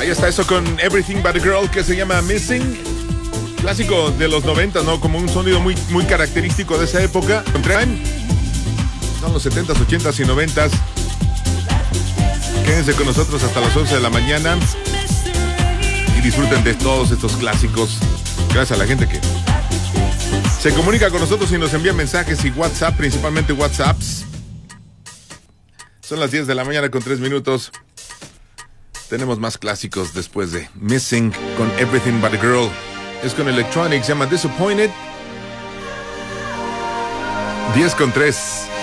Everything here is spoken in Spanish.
Ahí está eso con Everything But a Girl, que se llama Missing. Clásico de los 90, ¿no? Como un sonido muy, muy característico de esa época. Son los 70s, 80s y 90s. Quédense con nosotros hasta las 11 de la mañana y disfruten de todos estos clásicos. Gracias a la gente que se comunica con nosotros y nos envía mensajes y WhatsApp, principalmente WhatsApps. Son las 10 de la mañana con 3 minutos. Tenemos más clásicos después de Missing con Everything But a Girl. Es con Electronics, se llama Disappointed. 10 con 3.